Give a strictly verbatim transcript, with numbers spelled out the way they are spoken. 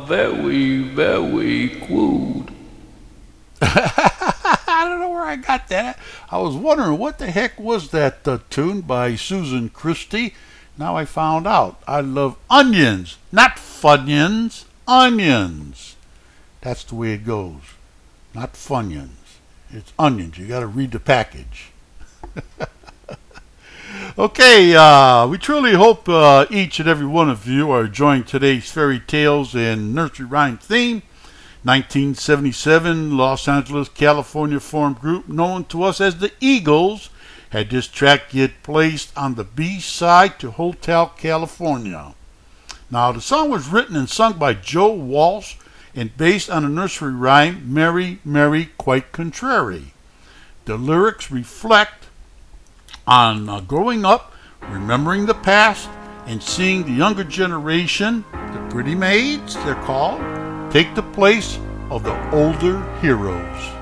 very, very crude. I don't know where I got that. I was wondering what the heck was that uh, tune by Susan Christie. Now I found out. I love onions, not funyuns, onions. That's the way it goes. Not funyuns. It's onions. You got to read the package. Okay, uh, we truly hope uh, each and every one of you are enjoying today's fairy tales and nursery rhyme theme. nineteen seventy-seven, Los Angeles, California formed group known to us as the Eagles had this track get placed on the B-side to Hotel California. Now, the song was written and sung by Joe Walsh and based on a nursery rhyme, Mary, Mary, Quite Contrary. The lyrics reflect on uh, growing up, remembering the past, and seeing the younger generation, the pretty maids, they're called, take the place of the older heroes.